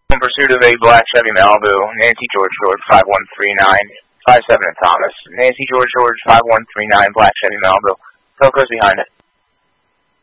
In pursuit of a black Chevy Malibu, Nancy George 5139, 57 at Thomas. Nancy George 5139, black Chevy Malibu. Toco's behind it.